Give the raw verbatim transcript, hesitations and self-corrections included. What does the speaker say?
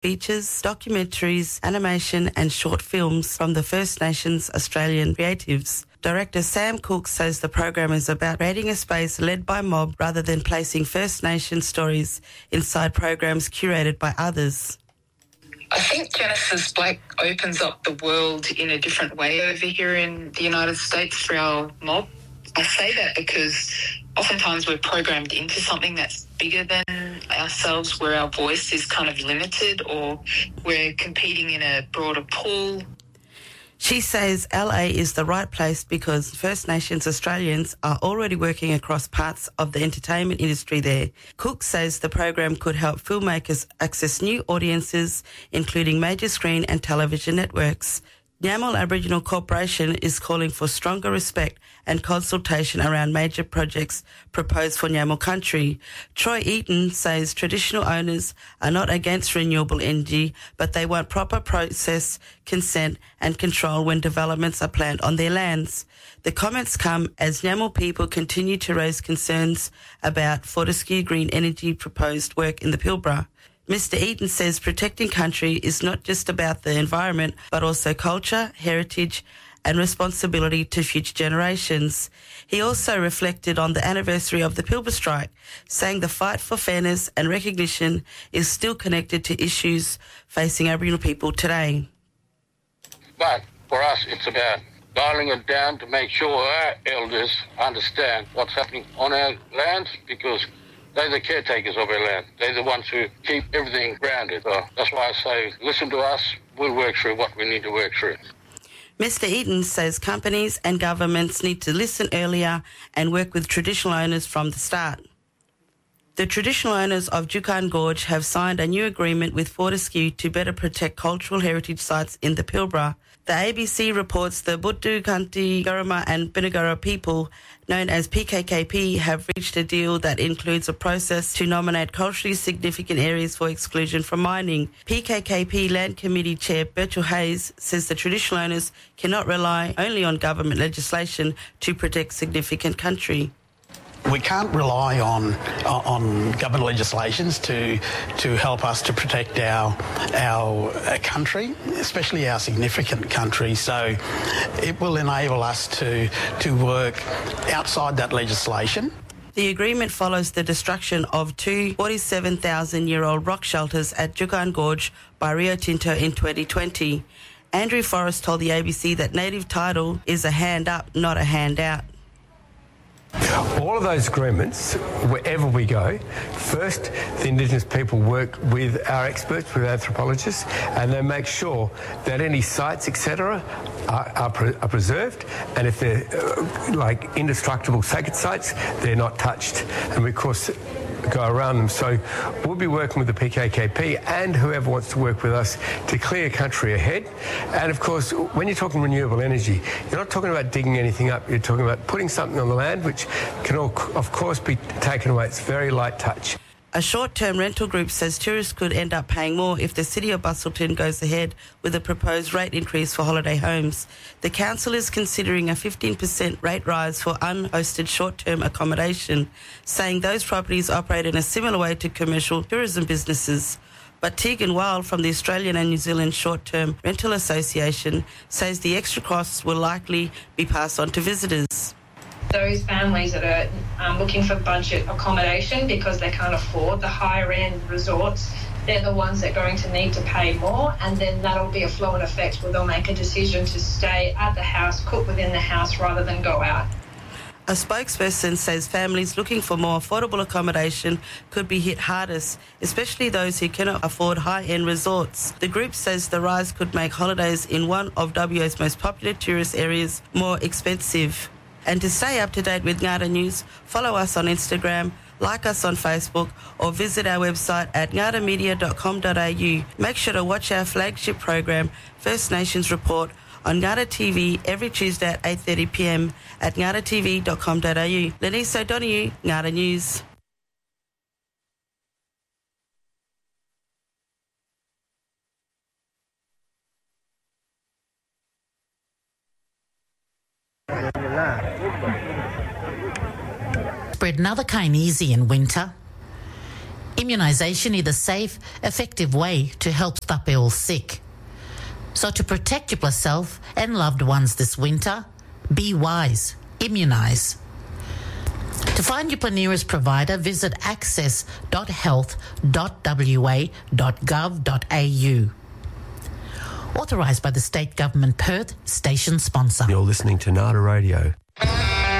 features, documentaries, animation and short films from the First Nations Australian creatives. Director Sam Cook says the program is about creating a space led by mob rather than placing First Nation stories inside programs curated by others. I think Genesis Black opens up the world in a different way over here in the United States through our mob. I say that because oftentimes we're programmed into something that's bigger than ourselves, where our voice is kind of limited or we're competing in a broader pool. She says L A is the right place because First Nations Australians are already working across parts of the entertainment industry there. Cook says the program could help filmmakers access new audiences, including major screen and television networks. Nyamal Aboriginal Corporation is calling for stronger respect and consultation around major projects proposed for Nyamal country. Troy Eaton says traditional owners are not against renewable energy, but they want proper process, consent and control when developments are planned on their lands. The comments come as Nyamal people continue to raise concerns about Fortescue Green Energy proposed work in the Pilbara. Mister Eaton says protecting country is not just about the environment, but also culture, heritage and responsibility to future generations. He also reflected on the anniversary of the Pilbara strike, saying the fight for fairness and recognition is still connected to issues facing Aboriginal people today. But for us, it's about dialing it down to make sure our elders understand what's happening on our lands, because they're the caretakers of our land. They're the ones who keep everything grounded. So that's why I say, listen to us, we'll work through what we need to work through. Mister Eaton says companies and governments need to listen earlier and work with traditional owners from the start. The traditional owners of Juukan Gorge have signed a new agreement with Fortescue to better protect cultural heritage sites in the Pilbara. The A B C reports the Buddu, Kanti, Guruma and Binigura people, known as P K K P, have reached a deal that includes a process to nominate culturally significant areas for exclusion from mining. P K K P Land Committee Chair Birchall Hayes says the traditional owners cannot rely only on government legislation to protect significant country. We can't rely on on government legislations to to help us to protect our our country, especially our significant country. So it will enable us to to work outside that legislation. The agreement follows the destruction of two forty-seven thousand year old rock shelters at Juukan Gorge by Rio Tinto in twenty twenty. Andrew Forrest told the A B C that native title is a hand up, not a handout. All of those agreements, wherever we go, first the Indigenous people work with our experts, with anthropologists, and they make sure that any sites, et cetera, are, are, pre- are preserved, and if they're uh, like indestructible sacred sites, they're not touched. And we, of course, go around them. So we'll be working with the P K K P and whoever wants to work with us to clear country ahead. And of course, when you're talking renewable energy, you're not talking about digging anything up. You're talking about putting something on the land which can, all, of course, be taken away. It's very light touch. A short-term rental group says tourists could end up paying more if the City of Busselton goes ahead with a proposed rate increase for holiday homes. The council is considering a fifteen percent rate rise for unhosted short-term accommodation, saying those properties operate in a similar way to commercial tourism businesses. But Tegan Wild from the Australian and New Zealand Short-Term Rental Association says the extra costs will likely be passed on to visitors. Those families that are um, looking for budget accommodation because they can't afford the higher end resorts, they're the ones that are going to need to pay more, and then that'll be a flow-on effect where they'll make a decision to stay at the house, cook within the house rather than go out. A spokesperson says families looking for more affordable accommodation could be hit hardest, especially those who cannot afford high-end resorts. The group says the rise could make holidays in one of W A's most popular tourist areas more expensive. And to stay up to date with Ngada News, follow us on Instagram, like us on Facebook, or visit our website at ngada media dot com dot a u. Make sure to watch our flagship program, First Nations Report, on Ngada T V every Tuesday at eight thirty p m at ngada t v dot com dot a u. Lenise O'Donoghue, Ngada News. Spread another cane easy in winter. Immunisation is a safe, effective way to help stop ill sick. So to protect yourself and loved ones this winter, be wise, immunise. To find your nearest provider, visit access dot health dot w a dot gov dot a u. Authorised by the State Government, Perth, station sponsor. You're listening to Nada Radio.